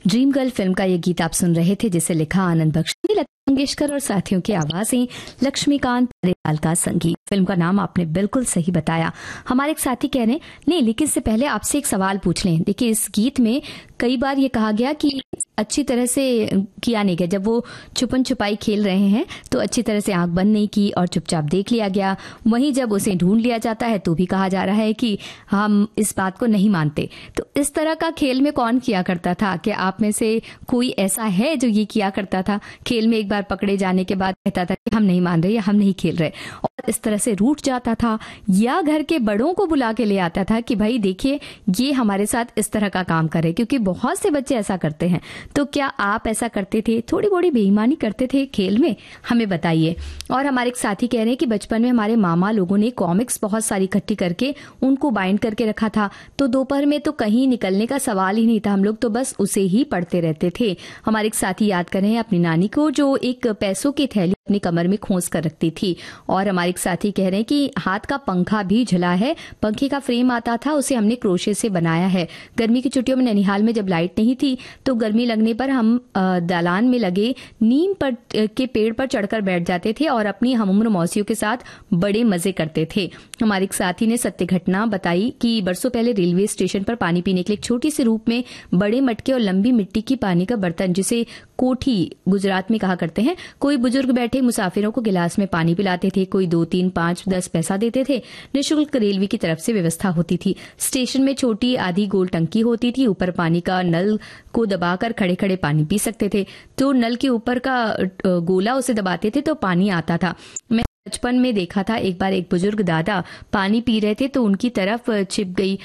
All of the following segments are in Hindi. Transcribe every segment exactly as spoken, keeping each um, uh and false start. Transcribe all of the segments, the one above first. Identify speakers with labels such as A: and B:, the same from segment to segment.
A: ड्रीम गर्ल फिल्म का ये गीत आप सुन रहे थे, जिसे लिखा आनंद बख्श ने, लता मंगेशकर और साथियों की आवाजें, लक्ष्मीकांत पारिवाल का संगीत। फिल्म का नाम आपने बिल्कुल सही बताया। हमारे एक साथी कह रहे हैं नहीं, लेकिन इससे पहले आपसे एक सवाल पूछ लें। देखिए, इस गीत में कई बार ये कहा गया कि अच्छी तरह से किया नहीं गया। जब वो छुपन छुपाई खेल रहे हैं तो अच्छी तरह से आंख बंद नहीं की और चुपचाप देख लिया गया। वहीं जब उसे ढूंढ लिया जाता है तो भी कहा जा रहा है कि हम इस बात को नहीं मानते। तो इस तरह का खेल में कौन किया करता था? क्या आप में से कोई ऐसा है जो ये किया करता था? खेल में एक बार पकड़े जाने के बाद कहता था कि हम नहीं मान रहे या हम नहीं खेल रहे, और इस तरह से रूठ जाता था, या घर के बड़ों को बुला के ले आता था कि भाई देखिए ये हमारे साथ इस तरह का काम करे, क्योंकि बहुत से बच्चे ऐसा करते हैं। तो क्या आप ऐसा करते थे? थोड़ी बड़ी बेईमानी करते थे खेल में? हमें बताइए। और हमारे एक साथी कह रहे हैं कि बचपन में हमारे मामा लोगों ने कॉमिक्स बहुत सारी इकट्ठी करके उनको बाइंड करके रखा था, तो दोपहर में तो कहीं निकलने का सवाल ही नहीं था, हम लोग तो बस उसे ही पढ़ते रहते थे। हमारे एक साथी याद कर रहे हैं अपनी नानी को, जो एक पैसों की थैली अपनी कमर में खोस कर रखती थी। और हमारे एक साथी कह रहे हैं कि हाथ का पंखा भी झला है, पंखे का फ्रेम आता था, उसे हमने क्रोशे से बनाया है। गर्मी की छुट्टियों में ननिहाल में जब लाइट नहीं थी तो गर्मी लगने पर हम दालान में लगे नीम पर के पेड़ पर चढ़कर बैठ जाते थे और अपनी हमउम्र मौसियों के साथ बड़े मजे करते थे। हमारे एक साथी ने सत्य घटना बताई कि बरसों पहले रेलवे स्टेशन पर पानी पीने के लिए एक छोटी सी रूप में बड़े मटके और लंबी मिट्टी की पानी का बर्तन, जिसे कोठी गुजरात में कहा करते हैं, कोई बुजुर्ग बैठे मुसाफिरों को गिलास में पानी पिलाते थे। कोई दो तीन पांच दस पैसा देते थे। निःशुल्क रेलवे की तरफ से व्यवस्था होती थी। स्टेशन में छोटी आधी गोल टंकी होती थी, ऊपर पानी का नल को दबाकर खड़े खड़े पानी पी सकते थे। तो नल के ऊपर का गोला उसे दबाते थे तो पानी आता था। मैं बचपन में देखा था, एक बार एक बुजुर्ग दादा पानी पी रहे थे तो उनकी तरफ छिप गई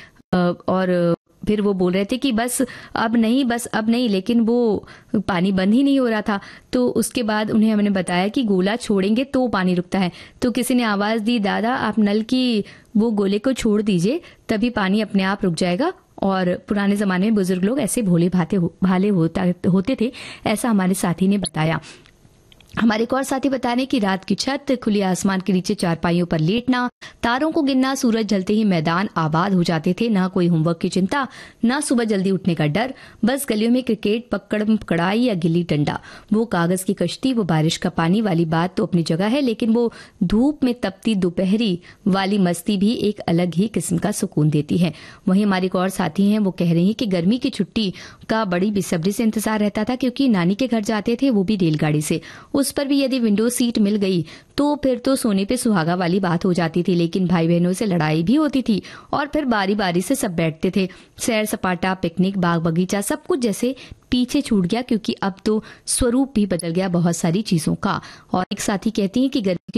A: और फिर वो बोल रहे थे कि बस अब नहीं, बस अब नहीं, लेकिन वो पानी बंद ही नहीं हो रहा था। तो उसके बाद उन्हें हमने बताया कि गोला छोड़ेंगे तो पानी रुकता है। तो किसी ने आवाज दी, दादा आप नल की वो गोले को छोड़ दीजिए, तभी पानी अपने आप रुक जाएगा। और पुराने जमाने में बुजुर्ग लोग ऐसे भोले भाते भाले होता होते थे, ऐसा हमारे साथी ने बताया। हमारे एक और साथी बता रहे कि रात की छत, खुले आसमान के नीचे चारपाइयों पर लेटना, तारों को गिनना, सूरज ढलते ही मैदान आबाद हो जाते थे। ना कोई होमवर्क की चिंता, ना सुबह जल्दी उठने का डर, बस गलियों में क्रिकेट, पकड़म पकड़ाई या गिल्ली डंडा। वो कागज की कश्ती, वो बारिश का पानी वाली बात तो अपनी जगह है, लेकिन वो धूप में तपती दोपहरी वाली मस्ती भी एक अलग ही किस्म का सुकून देती है। वहीं हमारे एक और साथी हैं, वो कह रहे हैं कि गर्मी की छुट्टी का बड़ी बेसब्री से इंतजार रहता था, क्योंकि नानी के घर जाते थे, वो भी रेलगाड़ी से। उस पर भी यदि विंडो सीट मिल गई तो फिर तो सोने पे सुहागा वाली बात हो जाती थी, लेकिन भाई बहनों से लड़ाई भी होती थी और फिर बारी बारी से सब बैठते थे। सैर सपाटा, पिकनिक, बाग बगीचा, सब कुछ जैसे पीछे छूट गया, क्योंकि अब तो स्वरूप भी बदल गया बहुत सारी चीजों का। और एक साथी कहती हैं कि गर्मी की